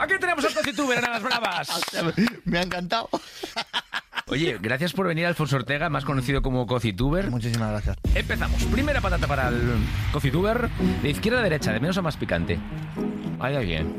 Aquí tenemos al CociTuber en las bravas. Me ha encantado. Oye, gracias por venir, Alfonso Ortega, más conocido como CociTuber. Muchísimas gracias. Empezamos. Primera patata para el CociTuber. De izquierda a derecha, de menos a más picante. Ahí bien.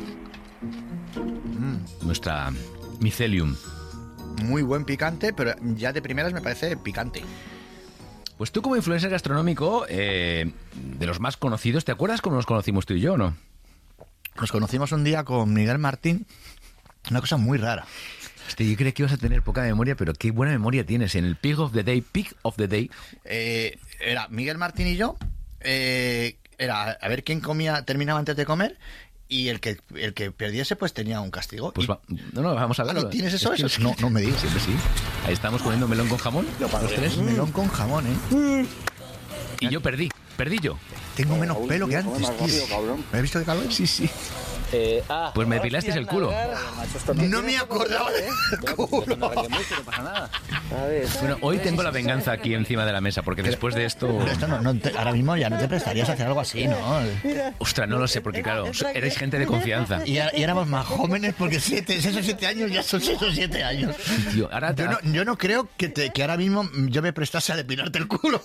Nuestra Mycelium. Muy buen picante, pero ya de primeras me parece picante. Pues tú como influencer gastronómico, de los más conocidos, ¿te acuerdas cómo nos conocimos tú y yo o no? Nos conocimos un día con Miguel Martín. Una cosa muy rara. Hostia, yo creía que ibas a tener poca memoria, pero qué buena memoria tienes. En el Pig of the Day. Era Miguel Martín y yo. Era a ver quién terminaba antes de comer. Y el que perdiese, pues tenía un castigo. Pues vamos a verlo. ¿Tienes eso? Es que eso? No me digas. Siempre sí. Ahí estamos comiendo melón con jamón. Los tres. Melón con jamón, ¿eh? Y yo perdí yo. Tengo menos pelo que antes, tío. ¿Me has visto de calor? Sí. Pues me depilaste el culo. No me acordaba del culo. Bueno, hoy tengo la venganza aquí encima de la mesa, porque después de esto... Pero esto ahora mismo ya no te prestarías a hacer algo así, ¿no? Ostras, no lo sé, porque claro, eres gente de confianza. Y éramos más jóvenes, porque 6 o 7 años ya son 6 o 7 años. Tío, ahora yo no creo que ahora mismo yo me prestase a depilarte el culo.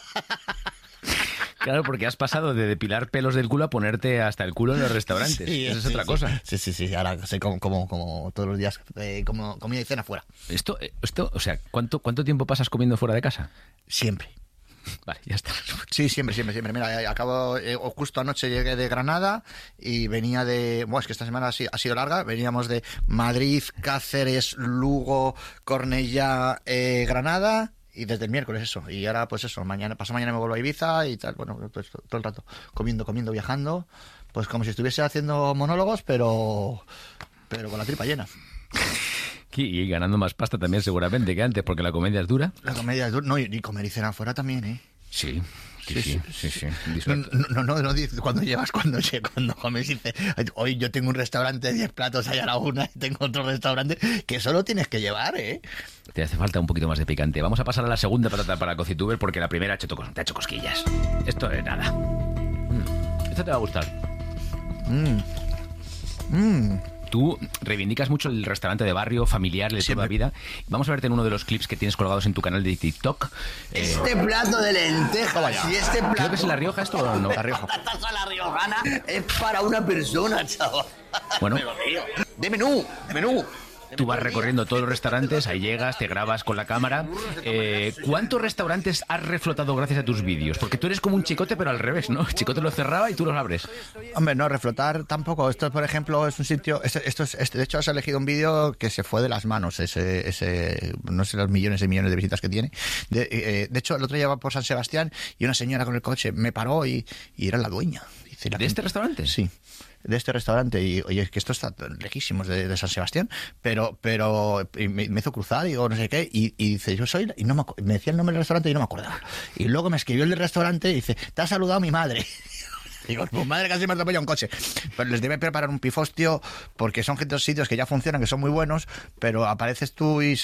Claro, porque has pasado de depilar pelos del culo a ponerte hasta el culo en los restaurantes. Sí, eso es otra cosa. Sí. Ahora sé como todos los días, como comida y cena fuera. Esto, o sea, ¿cuánto tiempo pasas comiendo fuera de casa? Siempre. Vale, ya está. Sí, siempre. Mira, justo anoche llegué de Granada y venía de... Bueno, es que esta semana ha sido larga. Veníamos de Madrid, Cáceres, Lugo, Cornellá, Granada... Y desde el miércoles eso. Y ahora pues eso, pasado mañana me vuelvo a Ibiza y tal. Bueno, pues todo el rato comiendo, viajando. Pues como si estuviese haciendo monólogos, pero con la tripa llena. Y ganando más pasta también seguramente que antes, porque la comedia es dura. La comedia es dura. No, y comer y cenar fuera también, ¿eh? Sí. No, cuando comes y dices, hoy yo tengo un restaurante de 10 platos ahí a la una y tengo otro restaurante que solo tienes que llevar, ¿eh? Te hace falta un poquito más de picante. Vamos a pasar a la segunda patata para CociTuber porque la primera te ha hecho cosquillas. Esto es nada. Esto te va a gustar. Tú reivindicas mucho el restaurante de barrio, familiar, de toda la vida. Vamos a verte en uno de los clips que tienes colgados en tu canal de TikTok. Este plato de lentejas y este plato... Creo que es La Rioja esto o no. La Rioja. La riojana es para una persona, chaval. Bueno. De menú. Tú vas recorriendo todos los restaurantes, ahí llegas, te grabas con la cámara. ¿Cuántos restaurantes has reflotado gracias a tus vídeos? Porque tú eres como un chicote, pero al revés, ¿no? El chicote lo cerraba y tú los abres. Hombre, no, reflotar tampoco. Esto, por ejemplo, es un sitio... de hecho, has elegido un vídeo que se fue de las manos, ese no sé los millones y millones de visitas que tiene. De hecho, el otro día iba por San Sebastián y una señora con el coche me paró y era la dueña. Dice, ¿De este restaurante? Sí. De este restaurante, y oye, es que esto está lejísimos de San Sebastián, pero y me hizo cruzar, digo, no sé qué, y dice, yo soy, y me decía el nombre del restaurante y no me acordaba. Y luego me escribió el del restaurante y dice, te ha saludado mi madre. Digo, tu madre casi me atropella un coche. Pero les debe preparar un pifostio, porque son sitios que ya funcionan, que son muy buenos, pero apareces tú y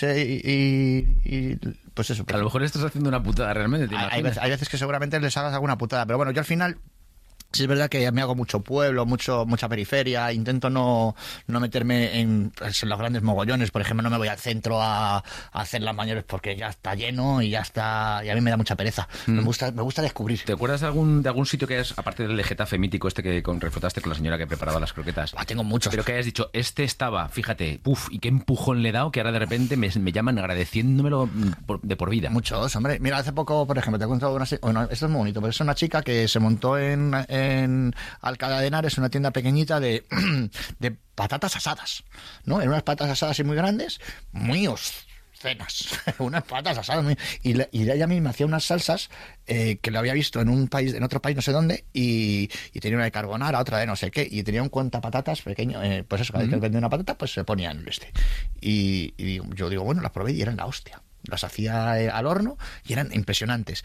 pues eso. A lo mejor estás haciendo una putada realmente. Hay veces que seguramente les hagas alguna putada, pero bueno, yo al final... Sí, es verdad que me hago mucho pueblo, mucha periferia, intento no meterme en los grandes mogollones, por ejemplo, no me voy al centro a hacer las mayores porque ya está lleno y ya está, y a mí me da mucha pereza. Me gusta descubrir. ¿Te acuerdas de algún sitio que hayas, aparte del de Getafe mítico este que reflotaste con la señora que preparaba las croquetas? Tengo muchos. Pero que hayas dicho, este estaba, fíjate, y qué empujón le he dado, que ahora de repente me llaman agradeciéndomelo de por vida. Muchos, hombre. Mira, hace poco, por ejemplo, te he contado esto es muy bonito, pero es una chica que se montó en Alcalá de Henares, una tienda pequeñita de patatas asadas, ¿no? En unas patatas asadas así muy grandes, muy obscenas, unas patatas asadas y ella misma hacía unas salsas que lo había visto en otro país no sé dónde, y tenía una de carbonara, otra de no sé qué, y tenía un cuentapatatas pequeño, pues eso, cada vez que vendía una patata, pues se ponía en y yo digo, bueno, las probé y eran la hostia. Las hacía al horno y eran impresionantes.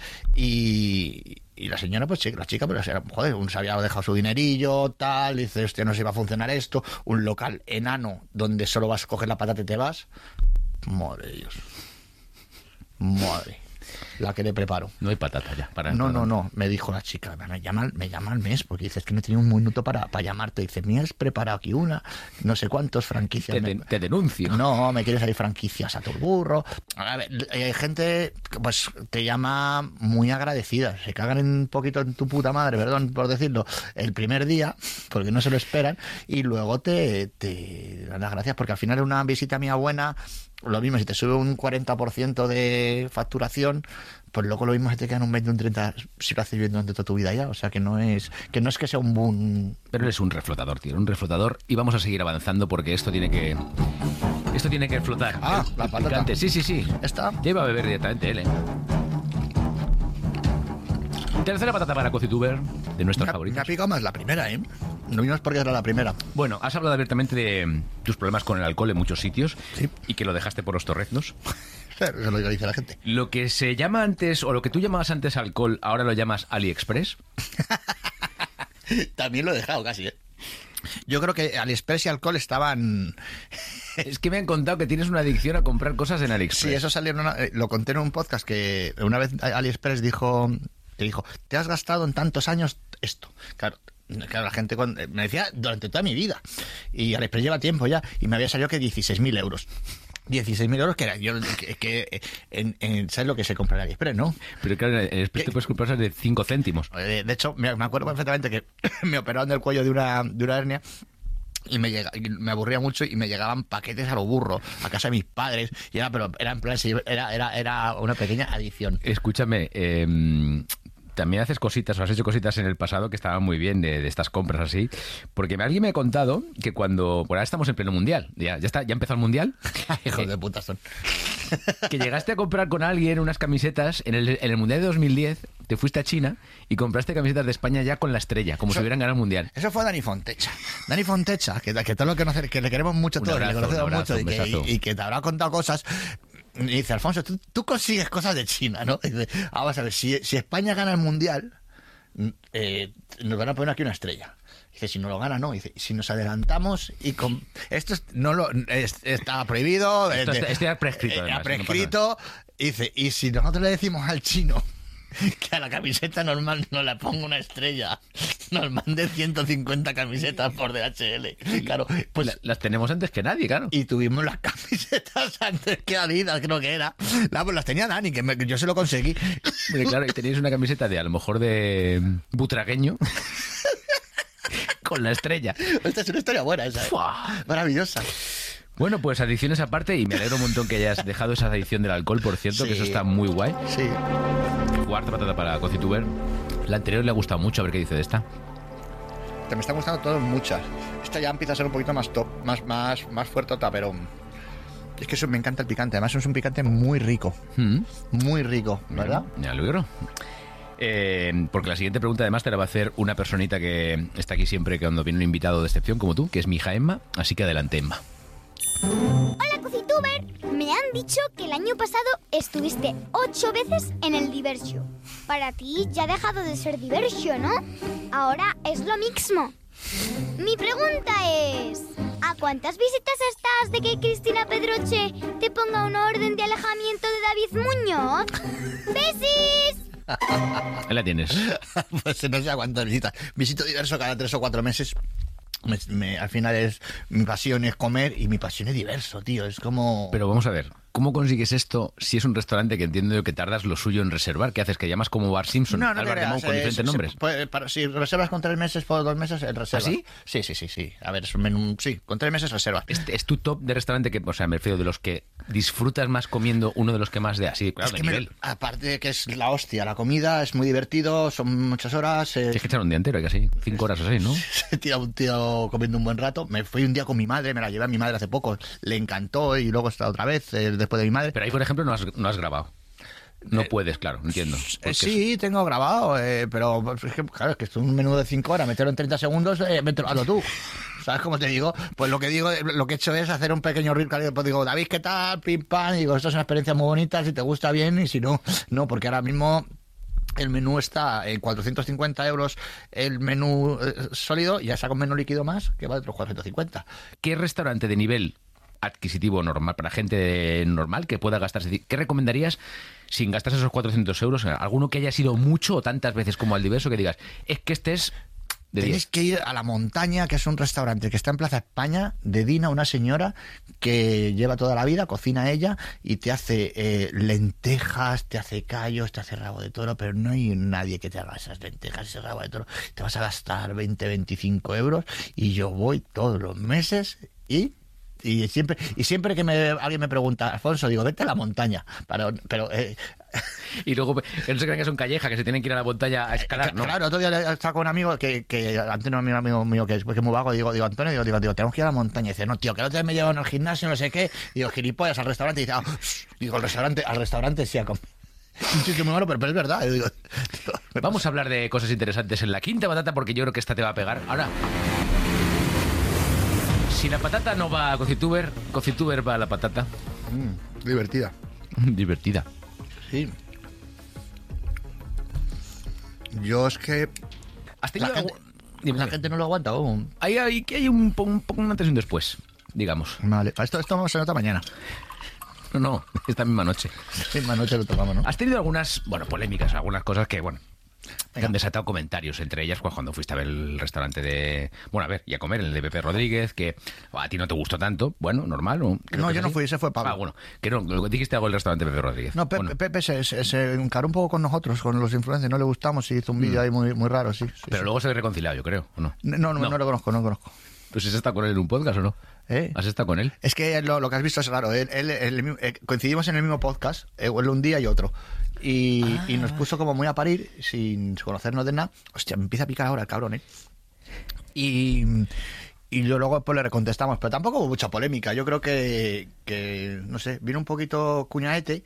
Y la señora, pues la chica, pero joder, se había dejado su dinerillo, tal, y dice, hostia, no se iba a funcionar esto. Un local enano donde solo vas a coger la patata y te vas. Madre de Dios. Madre. la que le preparo. No hay patata ya. No. Me dijo la chica, me llama al mes, porque dices que no tenía un minuto para llamarte. Dice, me has preparado aquí una, no sé cuántos franquicias. Te denuncio. No, me quieres salir franquicias a tu burro. A ver, gente pues te llama muy agradecida. Se cagan un poquito en tu puta madre, perdón por decirlo, el primer día, porque no se lo esperan, y luego te dan las gracias, porque al final es una visita mía buena. Lo mismo, si te sube un 40% de facturación, pues luego lo mismo se te quedan un 20, un 30 si lo haces bien durante toda tu vida ya. O sea, que no es que sea un boom. Pero eres un reflotador, tío, un reflotador, y vamos a seguir avanzando porque esto tiene que flotar. Ah, la patata. Picante. Sí. ¿Esta? Ya iba a beber directamente él, Tercera patata para Cocituber, de nuestros favoritos. Me ha picado más la primera, ¿eh? No vimos porque era la primera. Bueno, has hablado abiertamente de tus problemas con el alcohol en muchos sitios, sí, y que lo dejaste por los torreznos. Claro, eso es lo que dice la gente. Lo que se llama antes, o lo que tú llamabas antes alcohol, ahora lo llamas AliExpress. También lo he dejado casi, ¿eh? Yo creo que AliExpress y alcohol estaban... Es que me han contado que tienes una adicción a comprar cosas en AliExpress. Sí, eso salió lo conté en un podcast, que una vez AliExpress dijo, te has gastado en tantos años esto. Claro, la gente me decía durante toda mi vida. Y AliExpress lleva tiempo ya. Y me había salido que 16.000 euros. 16.000 euros, que era yo ¿sabes lo que se compra en AliExpress, no? Pero claro, en AliExpress te puedes comprar cosas de 5 céntimos. De hecho, me acuerdo perfectamente que me operaron del cuello de una hernia. Y me aburría mucho y me llegaban paquetes a lo burro a casa de mis padres, y era en plan, era una pequeña adicción. Escúchame, también haces cositas, o has hecho cositas en el pasado que estaban muy bien de estas compras así, porque alguien me ha contado que por ahora estamos en pleno mundial, ya empezó el mundial. Hijos de puta son. Que llegaste a comprar con alguien unas camisetas en el mundial de 2010, te fuiste a China y compraste camisetas de España ya con la estrella, como si hubieran ganado el mundial. Eso fue Dani Fontecha, que todo lo que le queremos mucho todos, le conocemos mucho, y que te habrá contado cosas. Y dice, Alfonso, tú consigues cosas de China, ¿no? Y dice, vamos a ver, si España gana el mundial, nos van a poner aquí una estrella. Dice, si no lo gana, no. Dice, si nos adelantamos y esto está prohibido. Esto está prescrito. Está prescrito. Dice, y si nosotros le decimos al chino que a la camiseta normal no le pongo una estrella, nos mande 150 camisetas por DHL. Claro, pues las tenemos antes que nadie, claro. Y tuvimos las camisetas antes que Adidas, creo que era. Pues las tenía Dani, que yo se lo conseguí. Pero claro, y tenéis una camiseta a lo mejor de butragueño con la estrella. Esta es una historia buena esa, ¿eh? Maravillosa. Bueno, pues adicciones aparte, y me alegro un montón que hayas dejado esa adicción del alcohol, por cierto, sí, que eso está muy guay. Sí. Cuarta patata para Cocituber. La anterior le ha gustado mucho, a ver qué dice de esta. Me están gustando todas muchas. Esta ya empieza a ser un poquito más top, más fuertota, pero es que eso me encanta el picante. Además es un picante muy rico. Muy rico, ¿verdad? Me alegro. Porque la siguiente pregunta además te la va a hacer una personita que está aquí siempre que cuando viene un invitado de excepción como tú, que es mi hija Emma. Así que adelante, Emma. Hola, Cocituber. Me han dicho que el año pasado estuviste 8 veces en el Diversio. Para ti ya ha dejado de ser Diversio, ¿no? Ahora es lo mismo. Mi pregunta es, ¿a cuántas visitas estás de que Cristina Pedroche te ponga una orden de alejamiento de David Muñoz? ¡Besis! Ahí la tienes. Pues no sé a cuántas visitas. Visito Diverso cada 3 o 4 meses. Al final mi pasión es comer y mi pasión es Diverso, tío. Es como... Pero vamos a ver, ¿cómo consigues esto si es un restaurante que entiendo yo que tardas lo suyo en reservar? ¿Qué haces? ¿Que llamas como Bar Simpson? No, al bar de Mau con diferentes nombres. Si reservas con 3 meses por 2 meses, reservas. ¿Ah, sí? Sí. A ver, es un menú... Sí, con 3 meses reservas. ¿Es tu top de restaurante que, o sea, me refiero de los que disfrutas más comiendo, uno de los que más de así, claro, es de que nivel? Aparte de que es la hostia, la comida es muy divertido, son muchas horas. Tienes que echar un día entero, casi 5 horas o 6, ¿no? Se tira un tío comiendo un buen rato. Me fui un día con mi madre, me la llevé a mi madre hace poco, le encantó y luego está otra vez después de mi madre. Pero ahí, por ejemplo, no has grabado. No puedes, claro, entiendo. Sí, tengo grabado, pero es que, claro, es que es un menú de 5 horas, meterlo en 30 segundos, hazlo tú. ¿Sabes cómo te digo? Pues lo que he hecho es hacer un pequeño reel, pues digo, David, ¿qué tal? Pim, pam, y digo, esto es una experiencia muy bonita, si te gusta bien, y si no, no, porque ahora mismo el menú está en 450 euros el menú sólido, y ya saca un menú líquido más que va de otros 450. ¿Qué restaurante de nivel adquisitivo normal, para gente normal que pueda gastarse. Es decir, ¿qué recomendarías sin gastarse esos 400 euros? ¿Alguno que haya sido mucho o tantas veces como al Diverso que digas, es que este es de 10? Tenéis que ir a La Montaña, que es un restaurante que está en Plaza España, de Dina, una señora que lleva toda la vida, cocina ella y te hace lentejas, te hace callos, te hace rabo de toro, pero no hay nadie que te haga esas lentejas, ese rabo de toro. Te vas a gastar 20, 25 euros y yo voy todos los meses y siempre que alguien me pregunta, Alfonso, digo, vete a La Montaña. Pero y luego, que no se crean que son callejas, que se tienen que ir a la montaña a escalar. ¿No? Claro, otro día estaba con un amigo que Antonio, un amigo mío que es muy vago, digo, Antonio, digo, tenemos que ir a La Montaña. Y dice, no, tío, que el otro día me llevan al gimnasio, no sé qué. Digo, gilipollas, al restaurante. Y dice, digo, al restaurante sí, a comer. Un chiste muy malo, pero es verdad. Digo, vamos a hablar de cosas interesantes en la quinta patata, porque yo creo que esta te va a pegar. Ahora, si la patata no va a Cocituber, Cocituber va a la patata. Divertida. Divertida. Sí. Yo es que ¿Has tenido la gente no lo aguanta. Hay un poco un antes y un después, digamos. Vale, esto se nota mañana. No, esta misma noche. Misma noche lo tomamos, ¿no? Has tenido algunas, polémicas, algunas cosas que, que han desatado comentarios, entre ellas cuando fuiste a ver el restaurante y a comer, el de Pepe Rodríguez, que a ti no te gustó tanto, normal. No, yo no fui, ese fue Pablo. Que no, dijiste algo del restaurante de Pepe Rodríguez. No, Pepe se encaró un poco con nosotros, con los influencers, no le gustamos y hizo un vídeo ahí muy, muy raro, sí. Pero luego se ha reconciliado, yo creo, ¿o no? No lo conozco, Pues ¿has estado con él en un podcast o no? ¿Has estado con él? Es que lo que has visto es raro. Coincidimos en el mismo podcast, él un día y otro. Y nos puso como muy a parir, sin conocernos de nada. Hostia, me empieza a picar ahora el cabrón, Y yo luego pues le recontestamos, pero tampoco hubo mucha polémica. Yo creo que no sé, vino un poquito cuñadete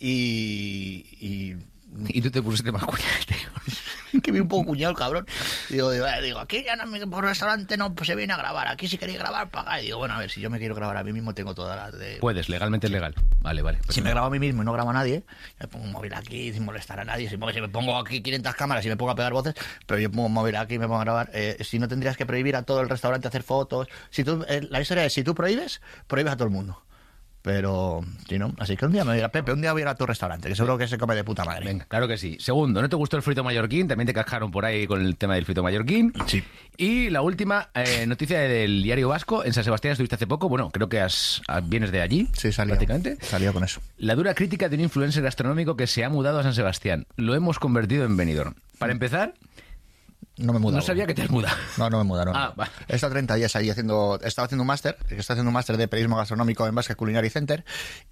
y tú te pusiste más cuñadete. Que vi un poco cuñado el cabrón. Digo, aquí ya por restaurante no se viene a grabar. Aquí si queréis grabar, pagáis. Digo, a ver, si yo me quiero grabar a mí mismo, tengo todas las de... Puedes, legalmente es legal. Vale. Pues si me grabo a mí mismo y no grabo a nadie, me pongo un móvil aquí sin molestar a nadie. Si me pongo aquí 500 cámaras y me pongo a pegar voces, pero yo pongo un móvil aquí y me pongo a grabar. Si no tendrías que prohibir a todo el restaurante hacer fotos. La historia es, si tú prohíbes a todo el mundo. Pero, si no, así que un día me dirá, Pepe, un día voy a ir a tu restaurante, que seguro que se come de puta madre. Venga, claro que sí. Segundo, ¿no te gustó el frito mallorquín? También te cascaron por ahí con el tema del frito mallorquín. Sí. Y la última noticia del Diario Vasco. En San Sebastián estuviste hace poco. Creo que vienes de allí. Sí, prácticamente. Salía con eso. La dura crítica de un influencer gastronómico que se ha mudado a San Sebastián. Lo hemos convertido en Benidorm. Para empezar... No me he mudado. No sabía que te has mudado. No me he mudado. Vale. He estado 30 días ahí estaba haciendo un máster de periodismo gastronómico en Basque Culinary Center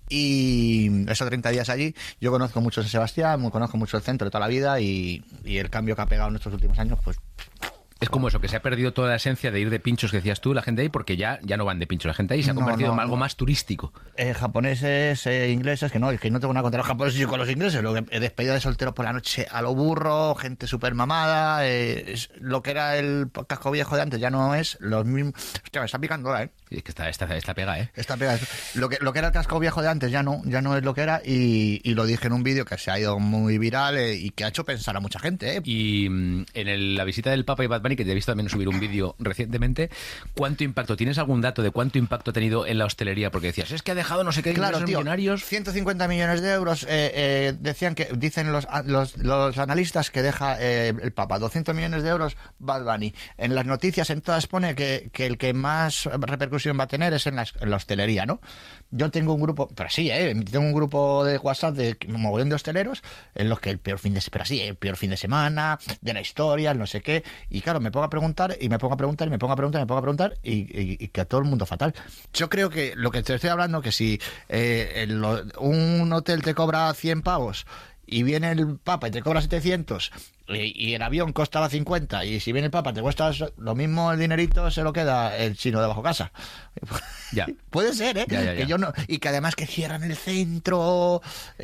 y he estado 30 días allí. Yo conozco mucho San Sebastián, conozco mucho el centro de toda la vida y el cambio que ha pegado en estos últimos años, pues... Es como eso, que se ha perdido toda la esencia de ir de pinchos que decías tú, la gente ahí, porque ya no van de pinchos la gente ahí, se ha convertido en algo más turístico. Japoneses, ingleses, que no tengo nada contra los japoneses y con los ingleses, lo que despedida de solteros por la noche a lo burro, gente súper mamada, lo que era el casco viejo de antes ya no es, los mismos... Hostia, me está picando ahora, Es que está pega, Está pega. Lo que era el casco viejo de antes ya no es lo que era y lo dije en un vídeo que se ha ido muy viral y que ha hecho pensar a mucha gente, Y en la visita del Papa y Bad Bunny, que te he visto también subir un vídeo recientemente, ¿cuánto impacto? ¿Tienes algún dato de cuánto impacto ha tenido en la hostelería? Porque decías, es que ha dejado no sé qué claro, tío, millonarios. 150 millones de euros, dicen los analistas que deja el Papa, 200 millones de euros Bad Bunny. En las noticias en todas pone que el que más repercusión va a tener es en la hostelería, ¿no? Yo tengo un grupo, pero sí, tengo un grupo de WhatsApp de un mogollón de hosteleros en los que el peor fin de semana de la historia, el no sé qué, y claro, me pongo a preguntar y que a todo el mundo fatal. Yo creo que lo que te estoy hablando, que si un hotel te cobra 100 pavos y viene el Papa y te cobra 700 y el avión costaba 50 y si viene el Papa te cuesta lo mismo, el dinerito se lo queda el chino de bajo casa. Ya. Puede ser, Ya. Que yo no, y que además que cierran el centro,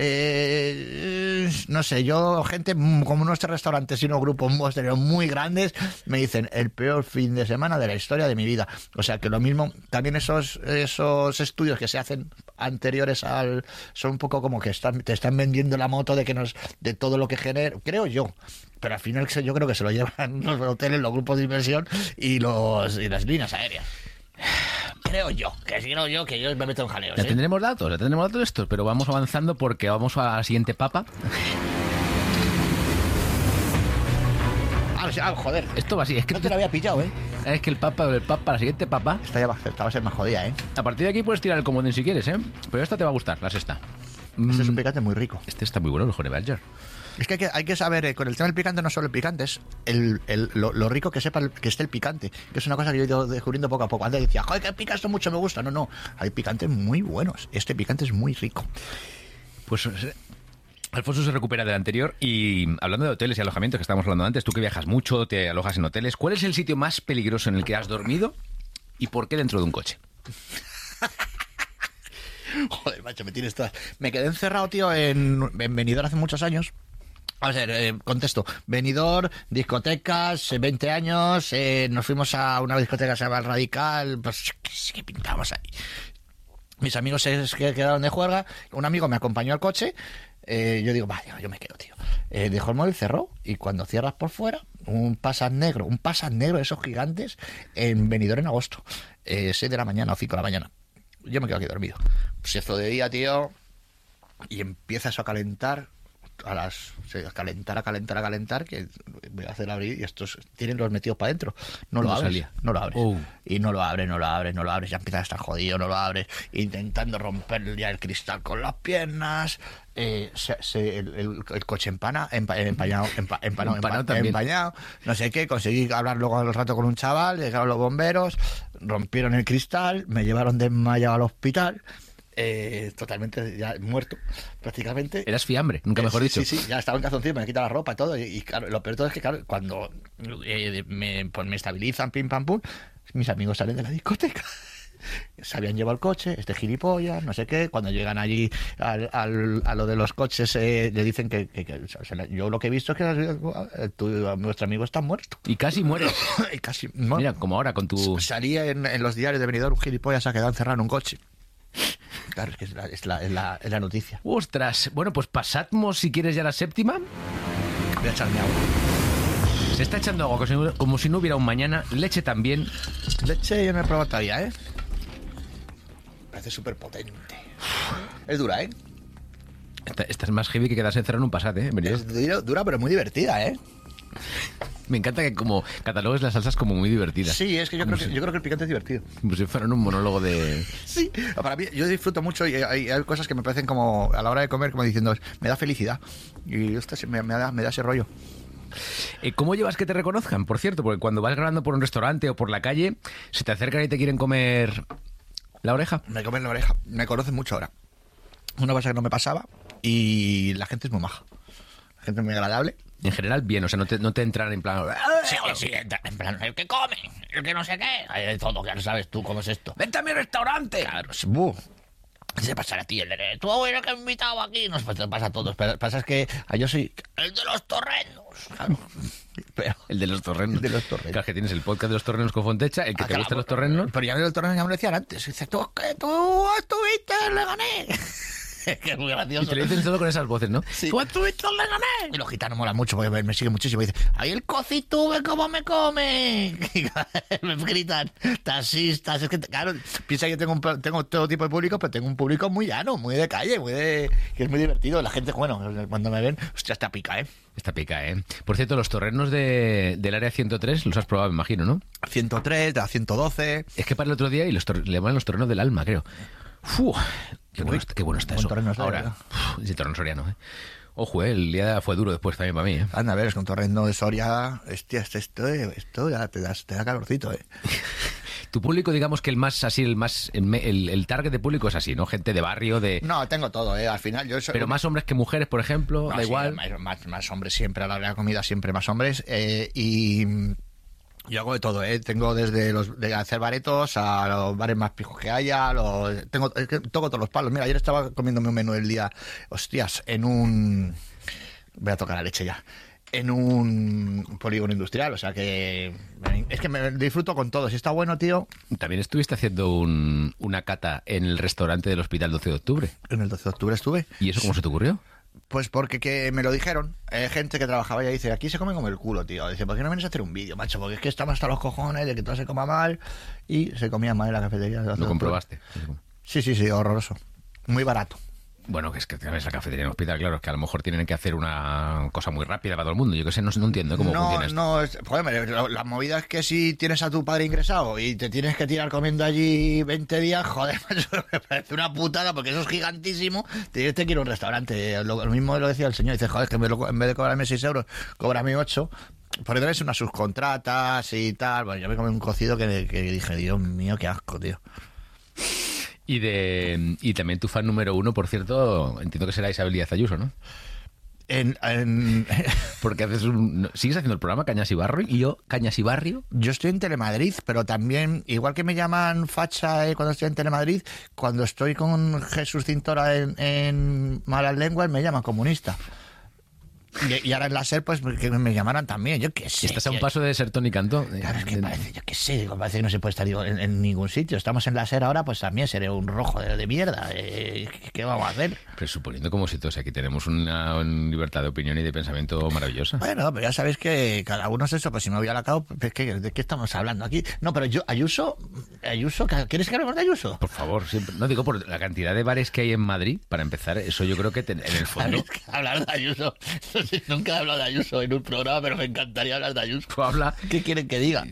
no sé, gente como nuestros restaurantes y unos grupos hosteleros muy grandes me dicen el peor fin de semana de la historia de mi vida. O sea que lo mismo, también esos estudios que se hacen anteriores son un poco como que te están vendiendo la moto de todo lo que genera, creo yo. Pero al final yo creo que se lo llevan los hoteles, los grupos de inversión y las líneas aéreas. creo yo, que yo me meto en jaleos. Ya tendremos datos de estos, pero vamos avanzando porque vamos a la siguiente papa. Joder. Esto va así, es que No te lo había pillado, es que el la siguiente papa. Esta va a ser más jodida, A partir de aquí puedes tirar el comodín si quieres, pero esta te va a gustar, la sexta. Este es un picante muy rico. Este está muy bueno, el Honey Badger. Es que hay que saber, con el tema del picante, no solo el picante, es lo rico que sepa que esté el picante. Que es una cosa que yo he ido descubriendo poco a poco. Antes decía, joder, que pica esto mucho, me gusta. No, hay picantes muy buenos. Este picante es muy rico. Pues Alfonso se recupera del anterior y hablando de hoteles y alojamientos que estábamos hablando antes, tú que viajas mucho, te alojas en hoteles, ¿cuál es el sitio más peligroso en el que has dormido y por qué dentro de un coche? Joder, macho, me tienes todas. Me quedé encerrado, tío, en Benidorm hace muchos años. A ver, contesto. Benidorm, discotecas, 20 años, nos fuimos a una discoteca que se llama El Radical, pues, ¿qué pintamos ahí? Mis amigos se quedaron de juerga, un amigo me acompañó al coche, yo digo, vaya, yo me quedo, tío. Dejó el móvil, cerró, y cuando cierras por fuera, un Passat negro de esos gigantes, en Benidorm en agosto, 6 de la mañana o 5 de la mañana. Yo me quedo aquí dormido. Se hizo de día, tío, y empieza eso a calentar, a calentar, que voy a hacer abrir y estos tienen los metidos para adentro. No lo abres. Y no lo abres. Ya empieza a estar jodido, no lo abres. Intentando romper ya el cristal con las piernas. El coche empañado. No sé qué. Conseguí hablar luego al rato con un chaval. Llegaron los bomberos, rompieron el cristal, me llevaron desmayado al hospital. Totalmente ya muerto prácticamente. Eras fiambre, nunca mejor dicho. Sí, ya estaba en calzoncillo, me quita la ropa y todo, y claro, lo peor de todo es que claro, cuando me estabilizan, pim pam pum, mis amigos salen de la discoteca. Se habían llevado el coche, este gilipollas, no sé qué. Cuando llegan allí a lo de los coches, le dicen que yo lo que he visto es que nuestro amigo está muerto. Y casi muere. Y casi, bueno, mira, como ahora con tu... Salía en los diarios de Benidorm, un gilipollas se ha quedado encerrado en un coche. Claro, es que es la noticia. ¡Ostras! Bueno, pues pasamos, si quieres, ya la séptima. Voy a echarme agua. Se está echando agua como si no hubiera un mañana. Leche también. Leche yo no he probado todavía, Parece súper potente. Es dura, Esta es más heavy que quedarse encerrado en un Passat, Es dura, pero muy divertida, Me encanta que como catalogues las salsas como muy divertidas. Sí, es que yo creo que el picante es divertido. Como si fueran un monólogo de... Sí, para mí, yo disfruto mucho y hay cosas que me parecen como, a la hora de comer, como diciendo, me da felicidad. Y me da ese rollo. ¿Cómo llevas que te reconozcan? Por cierto, porque cuando vas grabando por un restaurante o por la calle, se te acercan y te quieren comer la oreja. Me comen la oreja. Me conocen mucho ahora. Una cosa que no me pasaba y la gente es muy maja. La gente es muy agradable. En general, bien, o sea, no te entran en plan... Sí, en plan, el que come, el que no sé qué. Hay de todo, que no sabes tú cómo es esto. ¡Vente a mi restaurante! Claro, ¿qué se pasa a ti? Tú abuelo que me invitado aquí. No, pues te pasa a todos. Pero pasa es que yo soy el de los torrenos. Claro. Pero, el de los torrenos. Claro, que tienes el podcast de los torrenos con Fontecha, el que te gusta los torrenos. Pero ya me los torrenos ya me lo decían antes. Dice, tú estuviste, le gané. Que es muy gracioso. Y te lo dicen todo con esas voces, ¿no? Sí. Tú estuviste, le gané. Y los gitanos molan mucho porque me siguen muchísimo. Y dicen, ahí el cocito, ve cómo me come. Me gritan, taxistas. Es que, claro, piensa que tengo todo tipo de público, pero tengo un público muy llano, muy de calle, que es muy divertido. La gente, bueno, cuando me ven, hostia, está pica, Está pica, Por cierto, los torrenos del área 103 los has probado, me imagino, ¿no? 103, de la 112. Es que para el otro día y le llaman los torrenos del alma, creo. Qué bueno está eso. Ahora, el torreno soriano, Ojo, el día fue duro después también para mí, Anda, a ver, es que un torreno de Soria, hostia, esto ya te da calorcito, Tu público, digamos que el target de público es así, ¿no? Gente de barrio, de... No, tengo todo, al final yo soy... Pero más hombres que mujeres, por ejemplo, da igual. Más hombres siempre, a la hora de la comida siempre más hombres, y... Yo hago de todo, tengo desde de hacer baretos a los bares más pijos que haya, toco todos los palos. Mira, ayer estaba comiéndome un menú del día, hostias, voy a tocar la leche ya, en un polígono industrial, o sea que es que me disfruto con todo. Si está bueno, tío. También estuviste haciendo una cata en el restaurante del Hospital 12 de Octubre. En el 12 de Octubre estuve. ¿Y eso cómo se te ocurrió? Pues porque que me lo dijeron, gente que trabajaba allá dice, aquí se come como el culo, tío. Dice, ¿por qué no vienes a hacer un vídeo, macho? Porque es que estamos hasta los cojones de que todo se coma mal. Y se comía mal en la cafetería. ¿Lo comprobaste? Sí, horroroso. Muy barato. Bueno, que es que tienes la cafetería en el hospital, claro, es que a lo mejor tienen que hacer una cosa muy rápida para todo el mundo. Yo que sé, no entiendo cómo funciona esto. No, joder, la movida es que si tienes a tu padre ingresado y te tienes que tirar comiendo allí 20 días, joder, macho, me parece una putada porque eso es gigantísimo. Te quiero un restaurante. Lo mismo lo decía el señor, dice, joder, que en vez de cobrarme 6 euros, cóbrame 8. Porque tenés unas subcontratas y tal. Bueno, yo me comí un cocido que dije, Dios mío, qué asco, tío. Y también tu fan número 1, por cierto, entiendo que será Isabel Díaz Ayuso, ¿no? Porque sigues haciendo el programa Cañas y Barrio y yo Cañas y Barrio. Yo estoy en Telemadrid, pero también, igual que me llaman facha cuando estoy en Telemadrid, cuando estoy con Jesús Cintora en Malas Lenguas me llaman comunista. Y ahora en la SER, pues que me llamaran también, yo qué sé. Estás a un paso de ser Tony Cantó. Claro, es que parece, yo qué sé, parece que no se puede estar en ningún sitio. Estamos en la SER ahora, pues también seré un rojo de mierda. ¿Qué vamos a hacer? Pero suponiendo como si todos aquí tenemos una libertad de opinión y de pensamiento maravillosa. Bueno, pero ya sabéis que cada uno es eso, pues si me voy a la cabo, pues, ¿de qué estamos hablando aquí? No, pero Ayuso, ¿quieres que hablemos de Ayuso? Por favor, siempre. No digo por la cantidad de bares que hay en Madrid, para empezar, eso yo creo que en el fondo... Hablar de Ayuso... Nunca he hablado de Ayuso en un programa, pero me encantaría hablar de Ayuso. Habla. ¿Qué quieren que diga?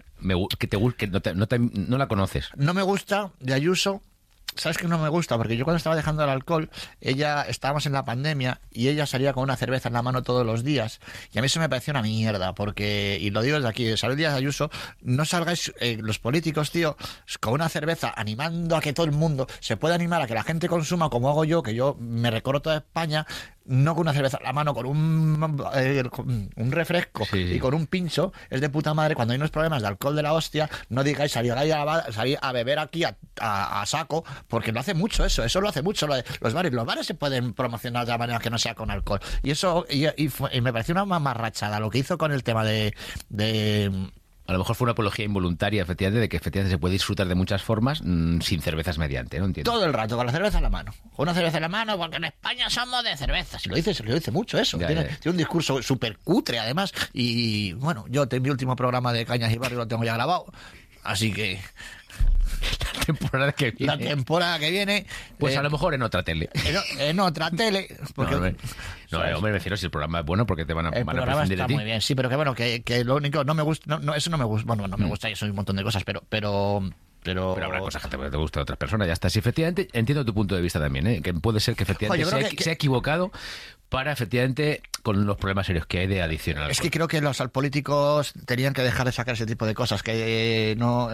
No la conoces. No me gusta de Ayuso. ¿Sabes qué no me gusta? Porque yo cuando estaba dejando el alcohol, estábamos en la pandemia y ella salía con una cerveza en la mano todos los días. Y a mí eso me pareció una mierda, porque, y lo digo desde aquí, Isabel Díaz Ayuso, no salgáis los políticos, tío, con una cerveza animando a que todo el mundo se pueda animar a que la gente consuma como hago yo, que yo me recorro toda España, no con una cerveza en la mano, con un refresco y con un pincho. Es de puta madre. Cuando hay unos problemas de alcohol de la hostia, no digáis salir a beber aquí a saco, porque lo hace mucho eso lo hace mucho los bares se pueden promocionar de la manera que no sea con alcohol, y eso y me pareció una mamarrachada lo que hizo con el tema de a lo mejor fue una apología involuntaria, efectivamente, de que efectivamente se puede disfrutar de muchas formas sin cervezas mediante, ¿no? Entiendo. Todo el rato, con la cerveza en la mano. Con una cerveza en la mano, porque en España somos de cervezas. Y lo dice mucho eso. Tiene un discurso súper cutre, además. Y bueno, yo mi último programa de Cañas y Barrio lo tengo ya grabado. Así que... La temporada que viene. Pues a lo mejor en otra tele. En otra tele. Porque, hombre, me refiero si el programa es bueno, porque te van a prescindir de ti. El programa está muy bien, sí, pero que bueno, que lo único no me gusta, eso no me gusta, bueno, no me gusta y eso un montón de cosas, pero habrá cosas que te gustan a otras personas, ya está. Sí, efectivamente, entiendo tu punto de vista también, que puede ser que efectivamente se ha equivocado para efectivamente con los problemas serios que hay de adicción al alcohol. Es que creo que los políticos tenían que dejar de sacar ese tipo de cosas, que no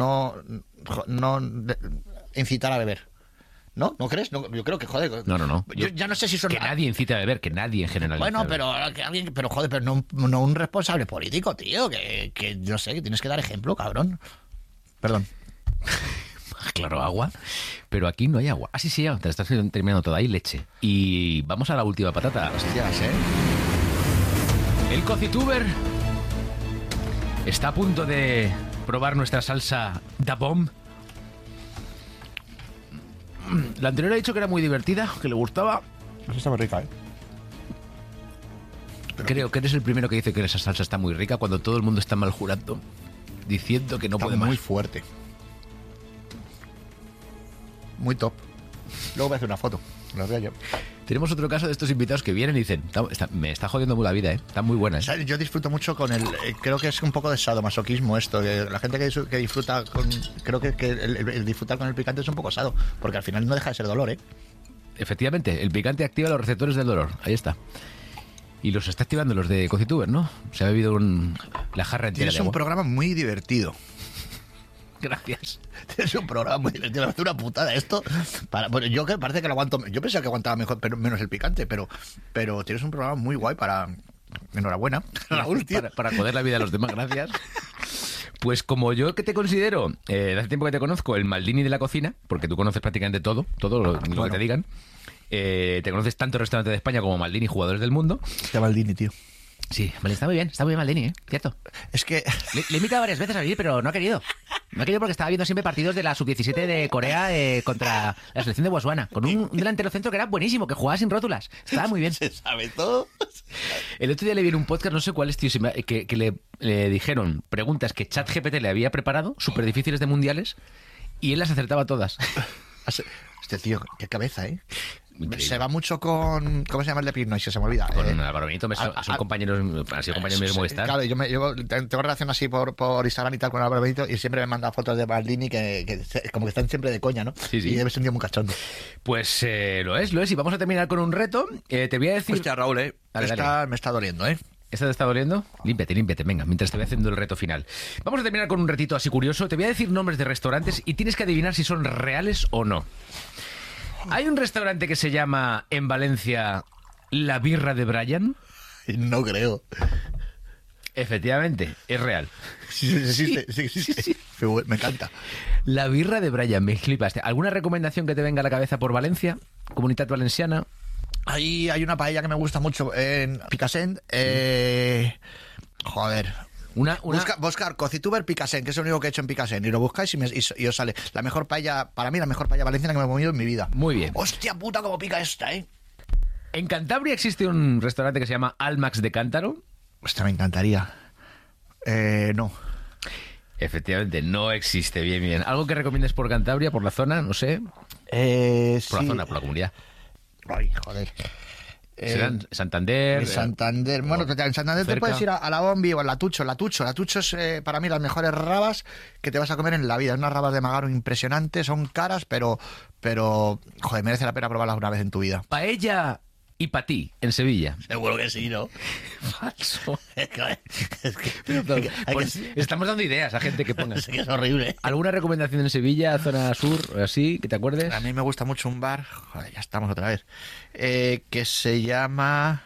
incitar a beber. ¿No? ¿No crees? No, yo creo que, joder... No. Yo ya no sé si son... Que nadie incita a beber, que nadie en general... Bueno, pero no un responsable político, tío, que no sé, que tienes que dar ejemplo, cabrón. Perdón. Claro, agua, pero aquí no hay agua. Sí, te estás terminando toda ahí, leche. Y vamos a la última patata. Hostias, El Cocituber está a punto de probar nuestra salsa Da Bomb. La anterior ha dicho que era muy divertida, que le gustaba. Esa está muy rica, Creo que eres el primero que dice que esa salsa está muy rica cuando todo el mundo está mal jurando, diciendo que no puede más. Muy fuerte. Muy top. Luego voy a hacer una foto. Lo veo yo. Tenemos otro caso de estos invitados que vienen y dicen, me está jodiendo muy la vida, Está muy buena, Yo disfruto mucho con el... creo que es un poco de sadomasoquismo esto. Que la gente que disfruta con... Creo que el disfrutar con el picante es un poco sado. Porque al final no deja de ser dolor, Efectivamente, el picante activa los receptores del dolor. Ahí está. Y los está activando los de Cocituber, ¿no? Se ha bebido la jarra entera de agua. Es un programa muy divertido. Gracias. Es un programa muy divertido. Es una putada esto. Bueno, yo que parece que lo aguanto. Yo pensaba que aguantaba mejor, pero menos el picante. Pero tienes un programa muy guay para. Enhorabuena, Raúl, tío. Para joder la vida a los demás, gracias. Pues como yo que te considero, de hace tiempo que te conozco, el Maldini de la cocina, porque tú conoces prácticamente todo lo que te digan. Te conoces tanto restaurantes de España como Maldini, jugadores del mundo. Este Maldini, tío. Sí, vale, está muy bien Maldini, ¿eh? Cierto. Es que... Le he invitado varias veces a venir, pero no ha querido. No ha querido porque estaba viendo siempre partidos de la Sub-17 de Corea contra la selección de Botswana, con un delantero centro que era buenísimo, que jugaba sin rótulas. Estaba muy bien. Se sabe todo. El otro día le vi en un podcast, no sé cuál es, tío, que le dijeron preguntas que ChatGPT le había preparado, súper difíciles de mundiales, y él las acertaba todas. Este tío, qué cabeza, ¿eh? Increíble. Se va mucho con... ¿Cómo se llama el de Pinoy? Se me olvida. Con Álvaro Benito, son compañeros, han sido compañeros míos de Movistar. Claro, yo tengo relación así por Instagram y tal con Álvaro Benito y siempre me manda fotos de Maldini que como que están siempre de coña, ¿no? Sí. Y debe ser un tío muy cachondo. Pues lo es. Y vamos a terminar con un reto. Te voy a decir... Hostia, Raúl, Dale. me está doliendo, ¿eh? ¿Esta te está doliendo? Límpiate, venga, mientras te voy haciendo el reto final. Vamos a terminar con un retito así curioso. Te voy a decir nombres de restaurantes y tienes que adivinar si son reales o no. Hay un restaurante que se llama en Valencia La Birra de Brian. No creo. Efectivamente, es real. Sí, existe. Sí. Me encanta. La Birra de Brian, me flipaste. ¿Alguna recomendación que te venga a la cabeza por Valencia? Comunitat Valenciana. Ahí hay una paella que me gusta mucho en Picassent. Joder. Buscar Cocituber Picassent, que es lo único que he hecho en Picassent. Y lo buscáis y os sale la mejor paella, para mí, la mejor paella valenciana que me he comido en mi vida. Muy bien. Hostia puta, cómo pica esta, ¿eh? En Cantabria existe un restaurante que se llama Almax de Cántaro. Hostia, me encantaría. No. Efectivamente, no existe. Bien. ¿Algo que recomiendes por Cantabria, por la zona? No sé. Por la zona, por la comunidad. Ay, joder. ¿Serán Santander? En Santander. Bueno, en Santander cerca. te puedes ir a la Bombi o a la Tucho. La Tucho es para mí las mejores rabas que te vas a comer en la vida. Unas rabas de Magaro impresionantes, son caras, pero joder, merece la pena probarlas una vez en tu vida. Paella y patí, en Sevilla. Seguro que sí, ¿no? Falso. Pero Estamos dando ideas a gente que ponga. es que es horrible. ¿Alguna recomendación en Sevilla, zona sur, así, que te acuerdes? A mí me gusta mucho un bar, joder, ya estamos otra vez, que se llama...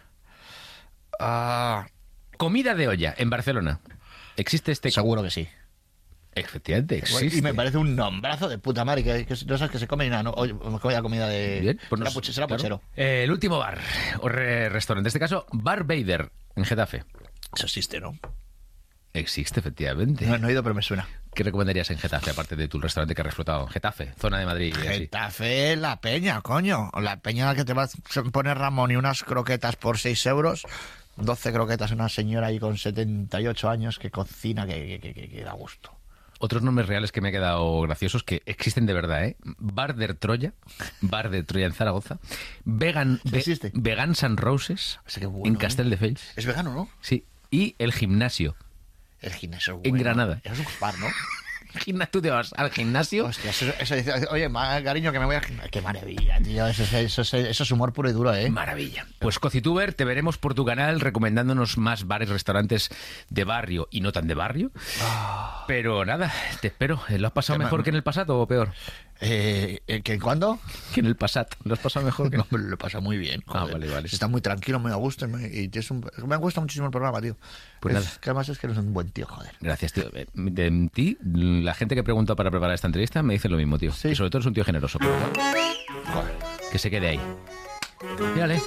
Comida de olla, en Barcelona. ¿Existe este? Seguro que sí. Efectivamente, existe. Y me parece un nombrazo de puta madre, que no sabes que se come nada, ¿no? Oye, comida de... Bien, pues será claro. puchero. El último bar, o restaurante, en este caso, Bar Vader, en Getafe. Eso existe, ¿no? Existe, efectivamente. No he ido, pero me suena. ¿Qué recomendarías en Getafe, aparte de tu restaurante que has explotado? Getafe, zona de Madrid. Y así. Getafe, la peña, coño. La peña en la que te vas a poner Ramón y unas croquetas por 6 euros. 12 croquetas, una señora ahí con 78 años que cocina, que da gusto. Otros nombres reales que me han quedado graciosos que existen de verdad, ¿eh? Bar de Troya en Zaragoza. ¿Existe? Vegan San Roses, O sea, qué bueno, en Castelldefels. Es vegano, ¿no? Sí. Y el gimnasio. El gimnasio es En bueno. Granada. Eso es un bar, ¿no? Tú te vas al gimnasio. Hostia, eso dice, oye, cariño, que me voy a... Qué maravilla, tío. Eso es humor puro y duro, ¿eh? Maravilla. Pues Cocituber, te veremos por tu canal recomendándonos más bares, restaurantes de barrio y no tan de barrio. Pero nada, te espero. ¿Lo has pasado mejor que en el pasado o peor? ¿Que cuándo? Que en el pasado. ¿Lo has pasado mejor que No, me lo pasa muy bien. Joder. Vale. Está muy tranquilo, muy a gusto. Me gusta muchísimo el programa, tío. Pues nada. Que además es que eres un buen tío, joder. Gracias, tío. De ti, la gente que pregunta para preparar esta entrevista me dice lo mismo, tío. Sí. Que sobre todo es un tío generoso. Pero, joder, que se quede ahí. Mírale.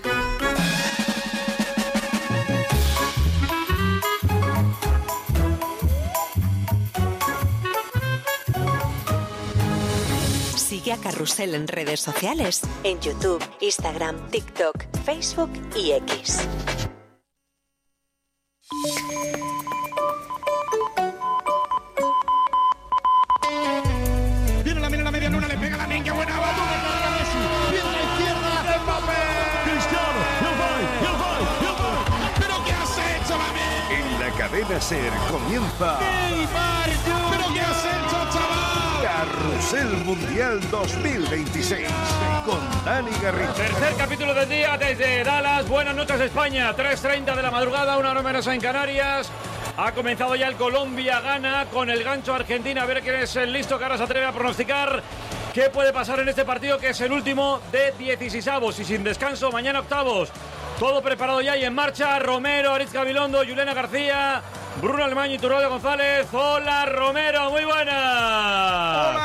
Sigue a Carrusel en redes sociales, en YouTube, Instagram, TikTok, Facebook y X. Viene la media luna, le pega la qué buena batalla, carga Messi. Viene la izquierda, Mbappé. Cristiano, el gol. ¿Pero qué has hecho, mami? En la cadena SER comienza Neymar, ¿pero qué has hecho, chaval? Carrusel Mundial 2026 con Dani Garrido. Tercer capítulo del día desde Dallas. Buenas noches, España. 3:30 de la madrugada, una hora menos en Canarias. Ha comenzado ya el Colombia-Ghana con el gancho Argentina. A ver quién es el listo que ahora se atreve a pronosticar qué puede pasar en este partido, que es el último de 16avos y sin descanso. Mañana octavos. Todo preparado ya y en marcha. Romero, Aritz Gabilondo, Juliana García, Bruno Alemán y Turrado González. Hola, Romero, muy buenas. Hola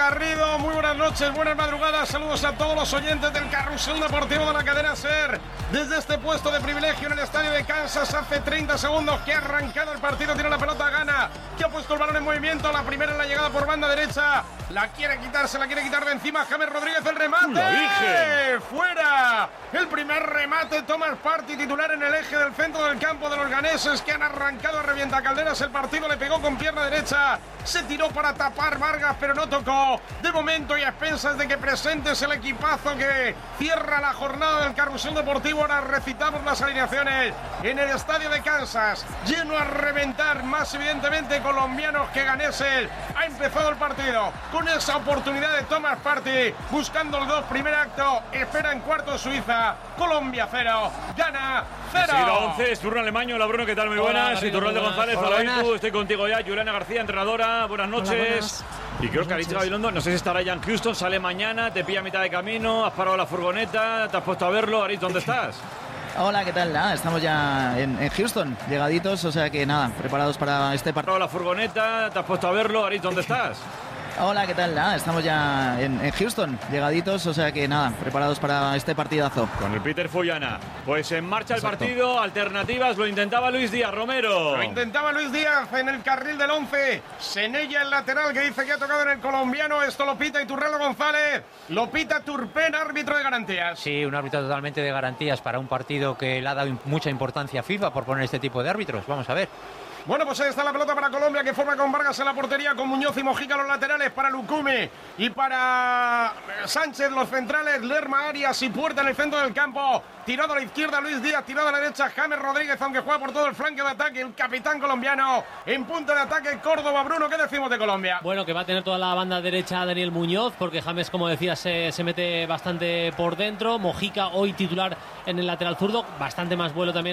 Garrido, muy buenas noches, buenas madrugadas, saludos a todos los oyentes del Carrusel Deportivo de la cadena SER. Desde este puesto de privilegio en el estadio de Kansas, hace 30 segundos que ha arrancado el partido, tiene la pelota, Ghana, que ha puesto el balón en movimiento, la primera en la llegada por banda derecha, la quiere quitar de encima, James Rodríguez, el remate, fuera, el primer remate, Thomas Partey, titular en el eje del centro del campo de los ganeses, que han arrancado a revientacalderas el partido, le pegó con pierna derecha, se tiró para tapar Vargas, pero no tocó, de momento y a expensas de que presentes el equipazo que cierra la jornada del Carrusel Deportivo. Ahora recitamos las alineaciones en el estadio de Kansas, lleno a reventar, más evidentemente colombianos que ganeses. Ha empezado el partido con esa oportunidad de Thomas Partey, buscando el 2, primer acto, espera en cuarto Suiza, Colombia 0, Ghana 0. Seguido 11, es turno Alemaño. Hola Bruno, ¿qué tal? Muy buenas. Y Turralde González, hola tú, estoy contigo ya. Juliana García, entrenadora, buenas noches. Y creo que Aritz Gabilondo, no sé si estará ya en Houston, sale mañana, te pilla a mitad de camino, has parado la furgoneta, te has puesto a verlo. Aritz, ¿dónde estás? Hola, ¿qué tal? Estamos ya en Houston, llegaditos, o sea que nada, preparados para este partido. La furgoneta, te has puesto a verlo. Aritz, ¿dónde estás? Hola, ¿qué tal? Estamos ya en Houston, llegaditos, o sea que nada, preparados para este partidazo. Con el Peter Follana. Pues en marcha el partido, alternativas, lo intentaba Luis Díaz, Romero. Lo intentaba Luis Díaz en el carril del 11. Senella, el lateral, que dice que ha tocado en el colombiano. Esto lo pita Iturralde González. Lo pita Turpin, árbitro de garantías. Sí, un árbitro totalmente de garantías para un partido que le ha dado mucha importancia a FIFA por poner este tipo de árbitros. Vamos a ver. Bueno, pues ahí está la pelota para Colombia, que forma con Vargas en la portería, con Muñoz y Mojica los laterales, para Lucumi y para Sánchez los centrales, Lerma, Arias y Puerta en el centro del campo. Tirado a la izquierda Luis Díaz, tirado a la derecha James Rodríguez, aunque juega por todo el flanco de ataque el capitán colombiano. En punto de ataque Córdoba. Bruno, ¿qué decimos de Colombia? Bueno, que va a tener toda la banda derecha Daniel Muñoz, porque James, como decías, se mete bastante por dentro. Mojica hoy titular en el lateral zurdo, bastante más vuelo también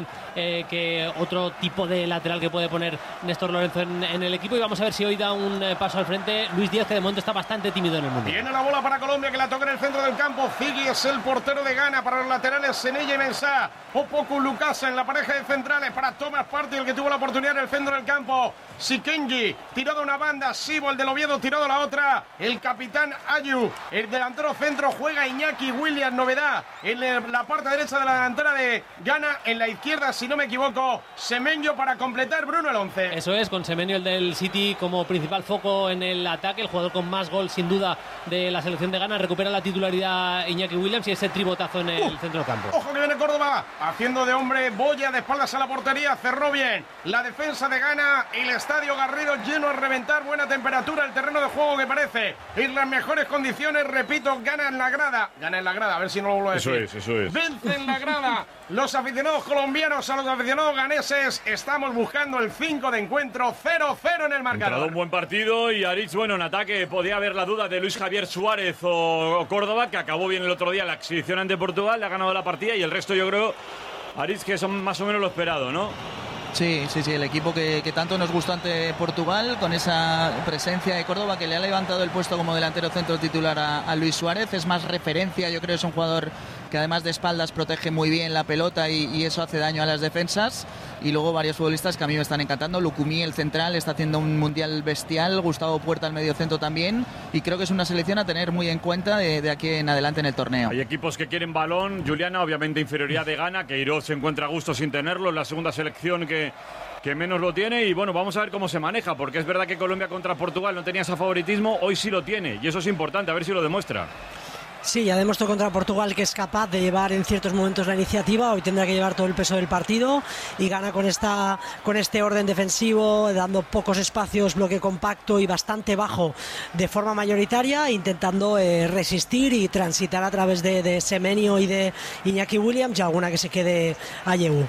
que otro tipo de lateral que puede poner Néstor Lorenzo en el equipo. Y vamos a ver si hoy da un paso al frente Luis Díaz, que de momento está bastante tímido en el mundo. Viene la bola para Colombia, que la toca en el centro del campo. Ziggy es el portero de Ghana. Para los laterales Senella y Mensah. Opoku Lucasa en la pareja de centrales para Thomas Partey, el que tuvo la oportunidad en el centro del campo. Sikenji tirado a una banda, Sibo el del Oviedo tirado a la otra, el capitán Ayu, el delantero centro juega Iñaki Williams, novedad en la parte derecha de la delantera de Ghana, en la izquierda, si no me equivoco, Semenyo para completar, Bruno, el 11. Eso es, con Semenyo, el del City, como principal foco en el ataque, el jugador con más gol sin duda de la selección de Ghana. Recupera la titularidad Iñaki Williams y ese tribotazo en el centro del campo. Ojo que viene Córdoba, haciendo de hombre Boya, de espaldas a la portería, cerró bien la defensa de Ghana, el estadio Garrido lleno a reventar, buena temperatura, el terreno de juego que parece en las mejores condiciones, repito, Ghana en la grada, a ver si no lo vuelvo a decir. Eso es. Vence en la grada los aficionados colombianos a los aficionados ganeses. Estamos buscando el 5 de encuentro, 0-0 en el marcador. Ha dado un buen partido y Aritz, bueno, en ataque podía haber la duda de Luis Javier Suárez o Córdoba, que acabó bien el otro día la exhibición ante Portugal, le ha ganado la partida, y el resto yo creo, Aritz, que son más o menos lo esperado, ¿no? Sí, el equipo que tanto nos gustó ante Portugal, con esa presencia de Córdoba, que le ha levantado el puesto como delantero centro titular a Luis Suárez. Es más referencia, yo creo que es un jugador que además de espaldas protege muy bien la pelota y eso hace daño a las defensas. Y luego varios futbolistas que a mí me están encantando. Lucumí, el central, está haciendo un mundial bestial. Gustavo Puerta, el mediocentro también. Y creo que es una selección a tener muy en cuenta de aquí en adelante en el torneo. Hay equipos que quieren balón. Juliana, obviamente inferioridad de Ghana. Queiroz se encuentra a gusto sin tenerlo. La segunda selección que menos lo tiene. Y bueno, vamos a ver cómo se maneja. Porque es verdad que Colombia contra Portugal no tenía ese favoritismo. Hoy sí lo tiene. Y eso es importante. A ver si lo demuestra. Sí, ya demostró contra Portugal que es capaz de llevar en ciertos momentos la iniciativa. Hoy tendrá que llevar todo el peso del partido y Gana con este orden defensivo, dando pocos espacios, bloque compacto y bastante bajo de forma mayoritaria, intentando resistir y transitar a través de Semenyo y de Iñaki Williams, y alguna que se quede a Yehu.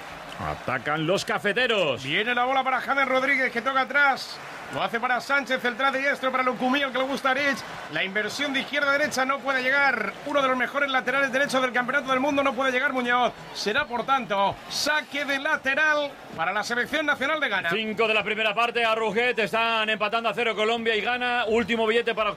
Atacan los cafeteros. Viene la bola para James Rodríguez, que toca atrás. Lo hace para Sánchez, el trazo diestro para Lucumí, que le gusta a Rich. La inversión de izquierda a derecha no puede llegar. Uno de los mejores laterales derechos del campeonato del mundo no puede llegar Muñoz. Será, por tanto, saque de lateral para la selección nacional de Ghana. 5 de la primera parte, a Ruget. Están empatando a 0 Colombia y Ghana. Último billete para